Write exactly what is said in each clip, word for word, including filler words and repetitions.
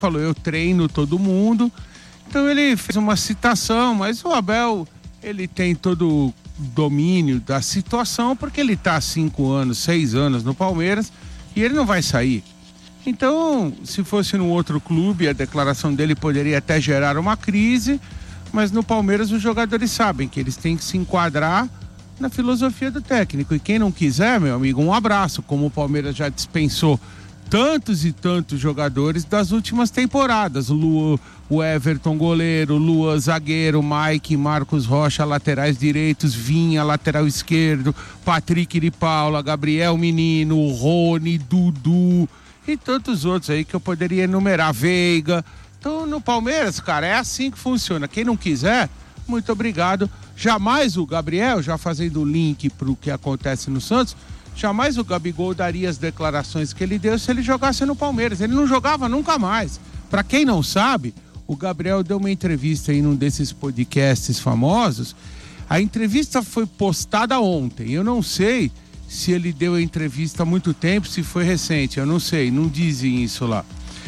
falou, eu treino todo mundo. Então ele fez uma citação, mas o Abel, ele tem todo o domínio da situação, porque ele está há cinco anos, seis anos no Palmeiras e ele não vai sair. Então, se fosse num outro clube, a declaração dele poderia até gerar uma crise, mas no Palmeiras os jogadores sabem que eles têm que se enquadrar na filosofia do técnico. E quem não quiser, meu amigo, um abraço, como o Palmeiras já dispensou tantos e tantos jogadores das últimas temporadas. Lu, o Everton, goleiro, Luan, zagueiro, Mike, Marcos Rocha, laterais direitos, Vinha, lateral esquerdo, Patrick de Paula, Gabriel Menino, Rony, Dudu e tantos outros aí que eu poderia enumerar, Veiga. Então, no Palmeiras, cara, é assim que funciona. Quem não quiser, muito obrigado. Jamais o Gabriel, já fazendo o link para o que acontece no Santos, jamais o Gabigol daria as declarações que ele deu se ele jogasse no Palmeiras. Ele não jogava nunca mais. Para quem não sabe, o Gabriel deu uma entrevista aí num desses podcasts famosos. A entrevista foi postada ontem. Eu não sei se ele deu a entrevista há muito tempo, se foi recente. Eu não sei, não dizem isso lá.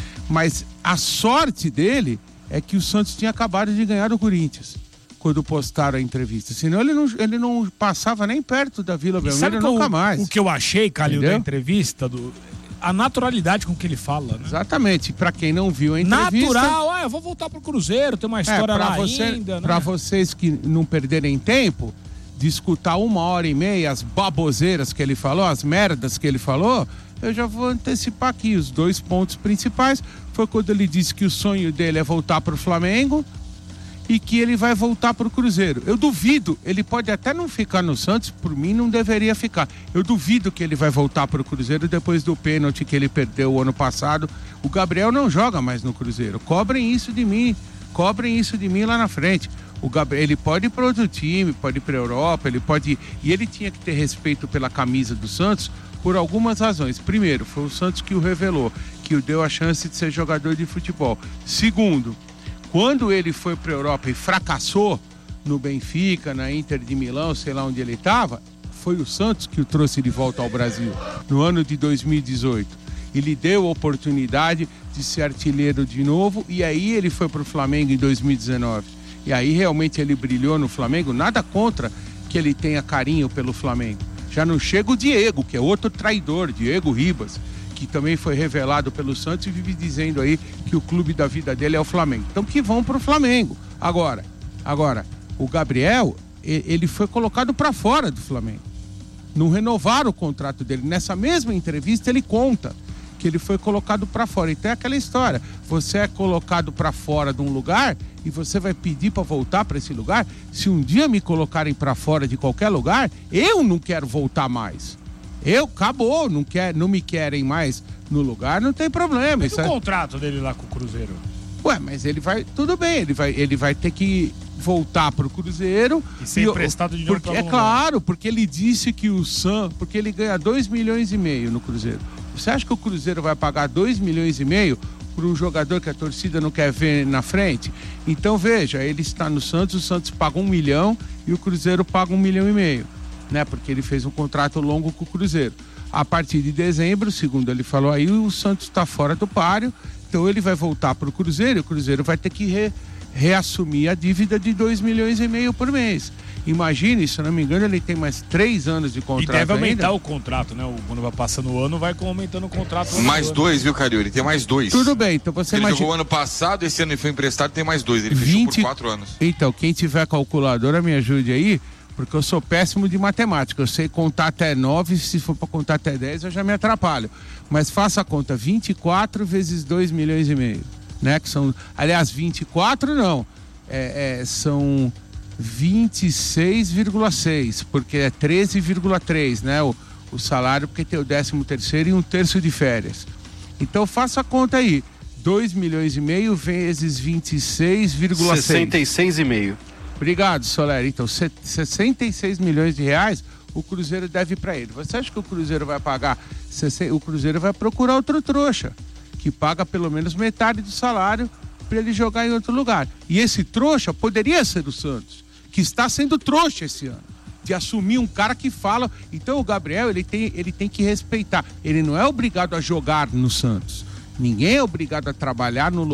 Mas a sorte dele é que o Santos tinha acabado de ganhar do Corinthians quando postaram a entrevista. Senão ele não, ele não passava nem perto da Vila Belmiro nunca o, mais. O que eu achei, Calil, da entrevista, do, a naturalidade com que ele fala, né? Exatamente. Pra quem não viu a entrevista... Natural, ah, eu vou voltar pro Cruzeiro, tem uma história é, lá você, ainda, né? Pra vocês que não perderem tempo de escutar uma hora e meia as baboseiras que ele falou, as merdas que ele falou, eu já vou antecipar aqui. Os dois pontos principais foi quando ele disse que o sonho dele é voltar pro Flamengo e que ele vai voltar pro Cruzeiro. Eu duvido, ele pode até não ficar no Santos, por mim não deveria ficar. Eu duvido que ele vai voltar pro Cruzeiro depois do pênalti que ele perdeu o ano passado. O Gabriel não joga mais no Cruzeiro. Cobrem isso de mim, cobrem isso de mim lá na frente. O Gabriel, ele pode ir para outro time, pode ir para a Europa, ele pode ir, e ele tinha que ter respeito pela camisa do Santos por algumas razões. Primeiro, foi o Santos que o revelou, que o deu a chance de ser jogador de futebol. Segundo, quando ele foi para a Europa e fracassou no Benfica, na Inter de Milão, sei lá onde ele estava, foi o Santos que o trouxe de volta ao Brasil no ano de dois mil e dezoito. E lhe deu a oportunidade de ser artilheiro de novo, e aí ele foi para o Flamengo em dois mil e dezenove. E aí realmente ele brilhou no Flamengo, nada contra que ele tenha carinho pelo Flamengo. Já não chega o Diego, que é outro traidor, Diego Ribas, que também foi revelado pelo Santos e vive dizendo aí que o clube da vida dele é o Flamengo. Então que vão pro Flamengo. Agora, agora, o Gabriel, ele foi colocado para fora do Flamengo. Não renovaram o contrato dele. Nessa mesma entrevista ele conta que ele foi colocado para fora. Então é aquela história, você é colocado para fora de um lugar e você vai pedir para voltar para esse lugar. Se um dia me colocarem para fora de qualquer lugar, eu não quero voltar mais. Eu, acabou, não, quer, não me querem mais no lugar, não tem problema. E o é... contrato dele lá com o Cruzeiro? Ué, mas ele vai, tudo bem, ele vai, ele vai ter que voltar pro Cruzeiro. E ser emprestado de novo pra É claro, porque ele disse que o Sam, porque ele ganha dois milhões e meio no Cruzeiro. Você acha que o Cruzeiro vai pagar dois milhões e meio por um jogador que a torcida não quer ver na frente? Então veja, ele está no Santos, o Santos paga um milhão e o Cruzeiro paga um milhão e meio, né? Porque ele fez um contrato longo com o Cruzeiro. A partir de dezembro, segundo ele falou aí, o Santos está fora do páreo, então ele vai voltar para o Cruzeiro e o Cruzeiro vai ter que re, reassumir a dívida de dois milhões e meio por mês. Imagine, se eu não me engano, ele tem mais três anos de contrato. E deve aumentar ainda. o contrato, né? Quando vai passando o ano, vai aumentando o contrato. Mais dois, viu, Calil? Ele tem mais dois. Tudo bem, então você ele imagina... jogou ano passado, esse ano ele foi emprestado, tem mais dois. Ele fechou vinte... por quatro anos. Então, quem tiver calculadora, me ajude aí, porque eu sou péssimo de matemática. Eu sei contar até nove, se for para contar até dez, eu já me atrapalho. Mas faça a conta, vinte e quatro vezes dois milhões e meio, né? Que são, aliás, vinte e quatro não, é, é, são... vinte e seis vírgula seis, porque é treze vírgula três, né? O, o salário, porque tem o décimo terceiro e um terço de férias. Então faça a conta aí. dois milhões e meio vezes vinte e seis vírgula seis. sessenta e seis e meio. Obrigado, Soler. Então, sessenta e seis milhões de reais o Cruzeiro deve para ele. Você acha que o Cruzeiro vai pagar? O Cruzeiro vai procurar outro trouxa, que paga pelo menos metade do salário para ele jogar em outro lugar. E esse trouxa poderia ser o Santos, que está sendo trouxa esse ano, de assumir um cara que fala. Então o Gabriel, ele tem, ele tem que respeitar. Ele não é obrigado a jogar no Santos. Ninguém é obrigado a trabalhar no